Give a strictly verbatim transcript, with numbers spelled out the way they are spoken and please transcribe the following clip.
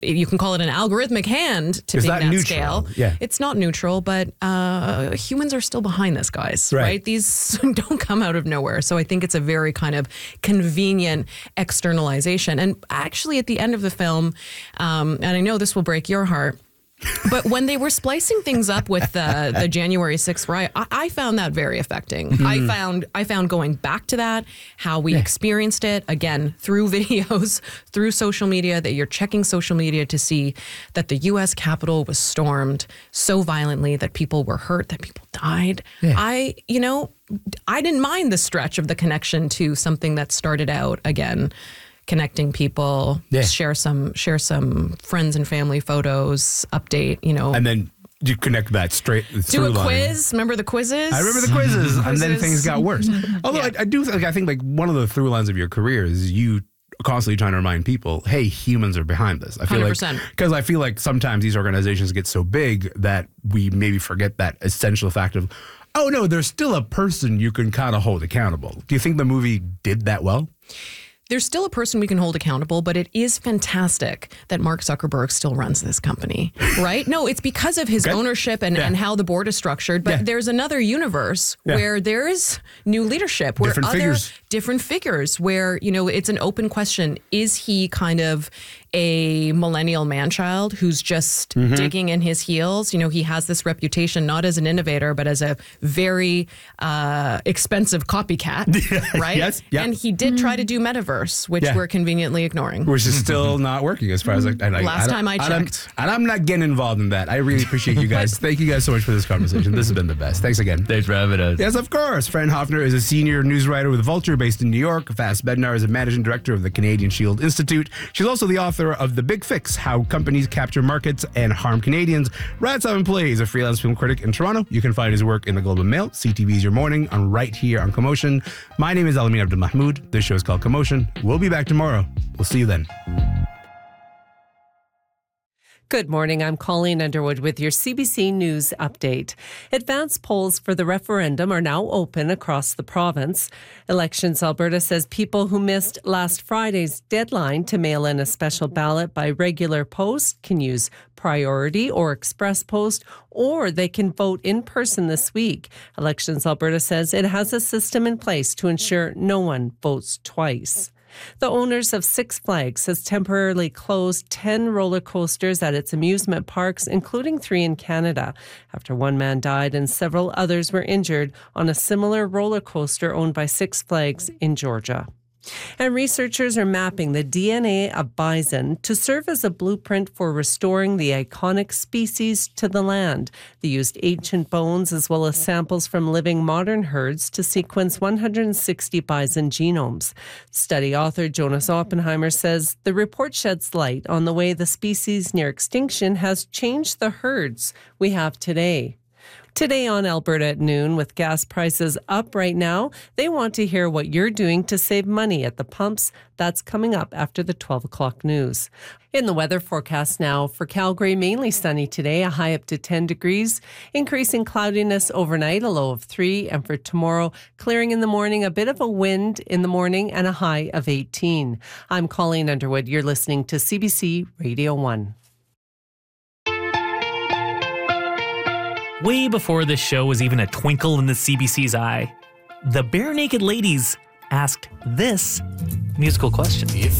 you can call it an algorithmic hand tipping It's not that neutral. scale. Yeah. It's not neutral, but uh, humans are still behind this, guys, Right. right? These don't come out of nowhere. So I think it's a very kind of convenient externalization. And actually, at the end of the film, um, and I know this will break your heart, but when they were splicing things up with the, the January sixth riot, I, I found that very affecting. Mm-hmm. I found I found going back to that, how we yeah. experienced it, again, through videos, through social media, that you're checking social media to see that the U S Capitol was stormed so violently that people were hurt, that people died. Yeah. I, you know, I didn't mind the stretch of the connection to something that started out, again, connecting people, yeah. share some share some friends and family photos, update, you know. And then you connect that straight through Do a line. quiz. Remember the quizzes? I remember the quizzes. And then Quizzes. things got worse. Although Yeah. I, I do think, I think like one of the through lines of your career is you constantly trying to remind people, hey, humans are behind this. I feel one hundred like, percent. because I feel like sometimes these organizations get so big that we maybe forget that essential fact of, oh no, there's still a person you can kind of hold accountable. Do you think the movie did that well? There's still a person we can hold accountable, but it is fantastic that Mark Zuckerberg still runs this company, right? No, it's because of his Okay. ownership and, Yeah. and how the board is structured. But Yeah. there's another universe Yeah. where there is new leadership, where Different other figures. different figures, where, you know, it's an open question. Is he kind of a millennial man-child who's just Mm-hmm. digging in his heels? You know, he has this reputation not as an innovator, but as a very uh, expensive copycat, right? Yes, yeah. And he did try to do metaverse, which Yeah. we're conveniently ignoring. Which is still not working as far as I, and I Last I don't- time I and I'm- checked. And I'm not getting involved in that. I really appreciate you guys. Thank you guys so much for this conversation. This has been the best. Thanks again. Thanks for having us. Yes, of course. Fran Hoffner is a senior news writer with Vulture based in New York. Vass Bednar is a managing director of the Canadian Shield Institute. She's also the author of The Big Fix, How Companies Capture Markets and Harm Canadians. Brad Simon Play is a freelance film critic in Toronto. You can find his work in the Globe and Mail, C T V's Your Morning, on right here on Commotion. My name is Alamin Abdul Mahmoud. This show is called Commotion. We'll be back tomorrow. We'll see you then. Good morning. I'm Colleen Underwood with your C B C News update. Advance polls for the referendum are now open across the province. Elections Alberta says people who missed last Friday's deadline to mail in a special ballot by regular post can use priority or express post, or they can vote in person this week. Elections Alberta says it has a system in place to ensure no one votes twice. The owners of Six Flags has temporarily closed ten roller coasters at its amusement parks, including three in Canada, after one man died and several others were injured on a similar roller coaster owned by Six Flags in Georgia. And researchers are mapping the D N A of bison to serve as a blueprint for restoring the iconic species to the land. They used ancient bones as well as samples from living modern herds to sequence one hundred sixty bison genomes. Study author Jonas Oppenheimer says the report sheds light on the way the species near extinction has changed the herds we have today. Today on Alberta at noon, with gas prices up right now, they want to hear what you're doing to save money at the pumps. That's coming up after the twelve o'clock news. In the weather forecast now, for Calgary, mainly sunny today, a high up to ten degrees, increasing cloudiness overnight, a low of three, and for tomorrow, clearing in the morning, a bit of a wind in the morning, and a high of eighteen. I'm Colleen Underwood. You're listening to C B C Radio one. Way before this show was even a twinkle in the C B C's eye, the Bare Naked Ladies asked this musical question. If